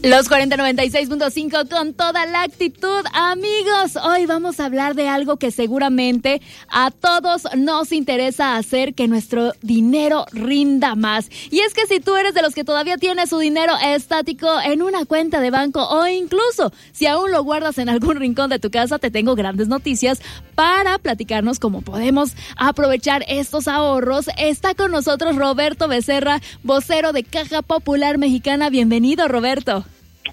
Los 4096.5 con toda la actitud. Amigos, hoy vamos a hablar de algo que seguramente a todos nos interesa hacer, que nuestro dinero rinda más. Y es que si tú eres de los que todavía tiene su dinero estático en una cuenta de banco, o incluso si aún lo guardas en algún rincón de tu casa, te tengo grandes noticias para platicarnos cómo podemos aprovechar estos ahorros. Está con nosotros Roberto Becerra, vocero de Caja Popular Mexicana. Bienvenido, Roberto.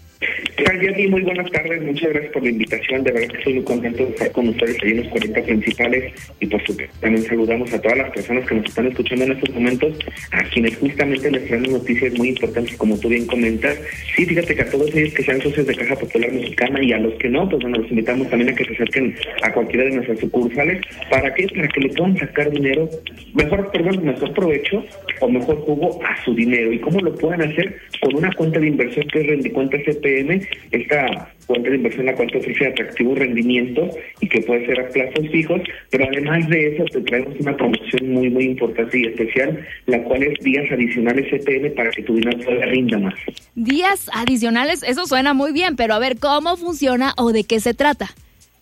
Jenny, muy buenas tardes, muchas gracias por la invitación, de verdad que estoy muy contento de estar con ustedes ahí en los 40 principales, y por supuesto también saludamos a todas las personas que nos están escuchando en estos momentos, a quienes justamente les traen noticias muy importantes, como tú bien comentas. Sí, fíjate que a todos ellos que sean socios de Caja Popular Mexicana, y a los que no, pues bueno, los invitamos también a que se acerquen a cualquiera de nuestras sucursales. ¿Para qué? Para que le puedan sacar dinero, mejor provecho o mejor jugo a su dinero. ¿Y cómo lo puedan hacer? Con una cuenta de inversión que es Rendicuenta CPM, esta cuenta de inversión la cual te ofrece atractivos rendimientos y que puede ser a plazos fijos, pero además de eso te traemos una promoción muy muy importante y especial, la cual es días adicionales CPM para que tu dinero todavía rinda más. Días adicionales, eso suena muy bien, pero a ver, ¿cómo funciona o de qué se trata?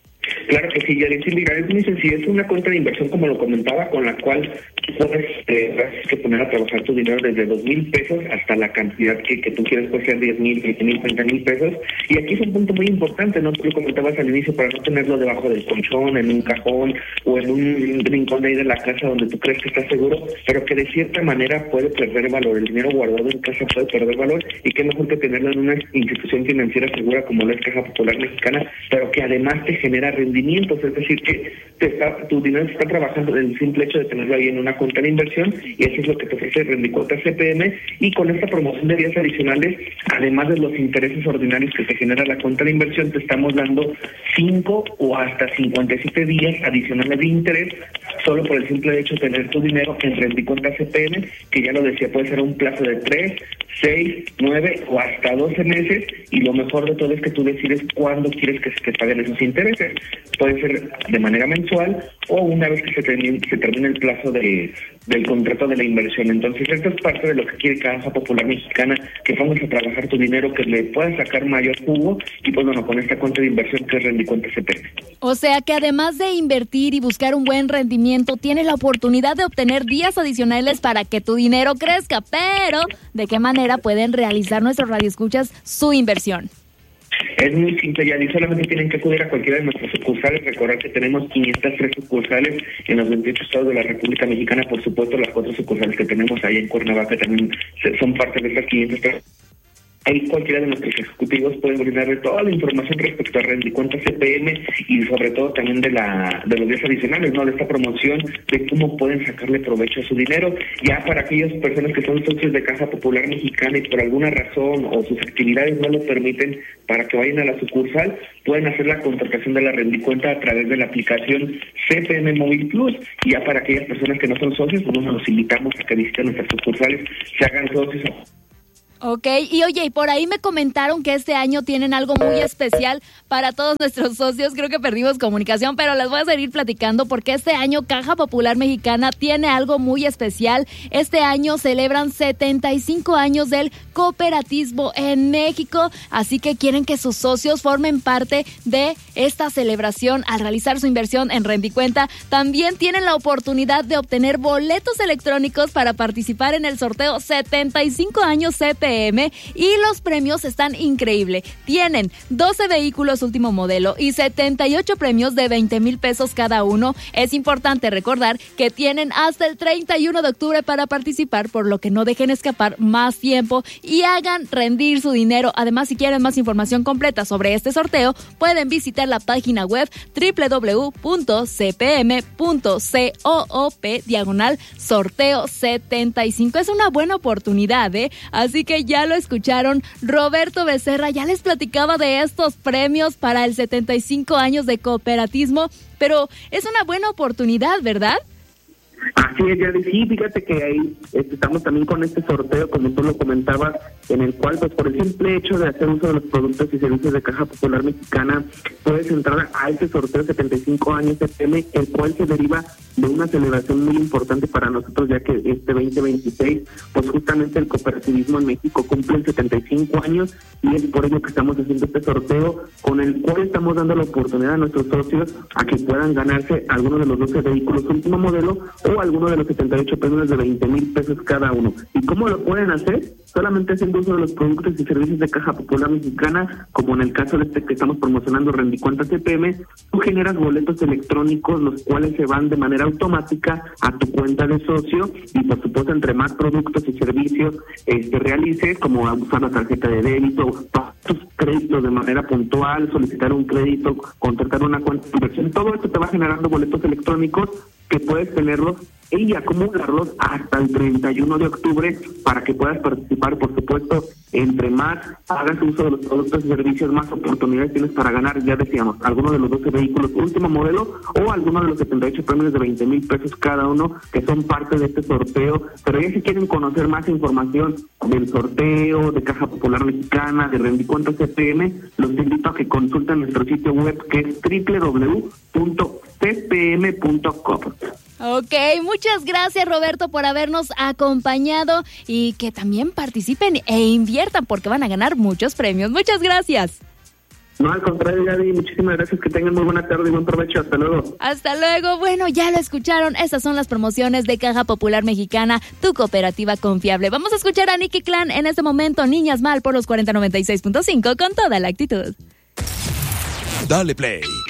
Claro que sí, Yaritzi, mira, es muy sencillo, es una cuenta de inversión, como lo comentaba, con la cual puedes que poner a trabajar tu dinero desde 2,000 pesos hasta la cantidad que tú quieres, puede ser 10,000, 20,000, 30,000 pesos. Y aquí es un punto muy importante, ¿no? Tú lo comentabas al inicio, para no tenerlo debajo del colchón, en un cajón o en un rincón de ahí de la casa donde tú crees que estás seguro, pero que de cierta manera puede perder valor. El dinero guardado en casa puede perder valor, y qué mejor que tenerlo en una institución financiera segura como la es Caja Popular Mexicana, pero que además te genera rendimientos, es decir, que tu dinero está trabajando en el simple hecho de tenerlo ahí en una cuenta de inversión, y eso es lo que te ofrece Rendicuenta CPM. Y con esta promoción de días adicionales, además de los intereses ordinarios que te genera la cuenta de inversión, te estamos dando 5 o hasta 57 días adicionales de interés, solo por el simple hecho de tener tu dinero en Rendicuenta CPM, que ya lo decía, puede ser un plazo de 3, 6, 9 o hasta 12 meses, y lo mejor de todo es que tú decides cuándo quieres que se te paguen esos intereses. Puede ser de manera mensual o una vez que se termine el plazo del contrato de la inversión. Entonces, esto es parte de lo que quiere Caja Popular Mexicana, que pongas a trabajar tu dinero, que le puedas sacar mayor jugo, y pues bueno, con esta cuenta de inversión que es Rendicuenta CPM. O sea que además de invertir y buscar un buen rendimiento, tienes la oportunidad de obtener días adicionales para que tu dinero crezca. Pero, ¿de qué manera pueden realizar nuestros radioescuchas su inversión? Es muy simple, ya solamente tienen que acudir a cualquiera de nuestras sucursales. Recordar que tenemos 503 sucursales en los 28 estados de la República Mexicana. Por supuesto, las 4 sucursales que tenemos ahí en Cuernavaca también son parte de estas 503. Ahí cualquiera de nuestros ejecutivos pueden brindarle toda la información respecto a Rendicuenta CPM, y sobre todo también de los días adicionales, ¿no? De esta promoción, de cómo pueden sacarle provecho a su dinero. Ya para aquellas personas que son socios de Caja Popular Mexicana y por alguna razón o sus actividades no lo permiten para que vayan a la sucursal, pueden hacer la contratación de la Rendicuenta a través de la aplicación CPM Móvil Plus. Y ya para aquellas personas que no son socios, pues los invitamos a que visiten nuestras sucursales, se hagan socios. Ok, y oye, y por ahí me comentaron que este año tienen algo muy especial para todos nuestros socios. Creo que perdimos comunicación, pero les voy a seguir platicando, porque este año Caja Popular Mexicana tiene algo muy especial. Este año celebran 75 años del cooperativismo en México, así que quieren que sus socios formen parte de esta celebración al realizar su inversión en Rendicuenta. También tienen la oportunidad de obtener boletos electrónicos para participar en el sorteo 75 años CPM, y los premios están increíbles. Tienen 12 vehículos último modelo y 78 premios de 20,000 pesos cada uno. Es importante recordar que tienen hasta el 31 de octubre para participar, por lo que no dejen escapar más tiempo y hagan rendir su dinero. Además, si quieren más información completa sobre este sorteo, pueden visitar la página web www.cpm.coop/sorteo 75. Es una buena oportunidad, así que ya lo escucharon. Roberto Becerra ya les platicaba de estos premios para el 75 años de cooperativismo, pero es una buena oportunidad, ¿verdad? Así es, ya sí, fíjate que ahí estamos también con este sorteo, como tú lo comentabas, en el cual, pues por el simple hecho de hacer uso de los productos y servicios de Caja Popular Mexicana, puedes entrar a este sorteo 75 años CPM, el cual se deriva de una celebración muy importante para nosotros, ya que este 2026, pues justamente el cooperativismo en México cumple 75 años y es por ello que estamos haciendo este sorteo con el cual estamos dando la oportunidad a nuestros socios a que puedan ganarse alguno de los 12 vehículos último modelo o alguno de los 78 premios de 20,000 pesos cada uno. ¿Y cómo lo pueden hacer? Solamente haciendo uso de los productos y servicios de Caja Popular Mexicana, como en el caso de este que estamos promocionando, Rendicuenta CPM. Tú generas boletos electrónicos, los cuales se van de manera automática a tu cuenta de socio, y por supuesto entre más productos y servicios realices, como usar la tarjeta de débito, tus créditos de manera puntual, solicitar un crédito, contratar una cuenta de inversión, todo esto te va generando boletos electrónicos que puedes tenerlos y acumularlos hasta el 31 de octubre para que puedas participar. Por supuesto, entre más hagas uso de los productos y servicios, más oportunidades tienes para ganar, ya decíamos, alguno de los 12 vehículos último modelo o alguno de los 78 premios de 20,000 pesos cada uno, que son parte de este sorteo. Pero ya si quieren conocer más información del sorteo, de Caja Popular Mexicana, de Rendicuenta CPM, los invito a que consulten nuestro sitio web, que es www.cpm.com. Ok, muchas gracias, Roberto, por habernos acompañado y que también participen e inviertan porque van a ganar muchos premios. Muchas gracias. No, al contrario, Gaby, muchísimas gracias, que tengan muy buena tarde y buen provecho. Hasta luego. Hasta luego. Bueno, ya lo escucharon, esas son las promociones de Caja Popular Mexicana, tu cooperativa confiable. Vamos a escuchar a Nicky Clan en este momento, Niñas Mal, por los 4096.5 con toda la actitud. Dale play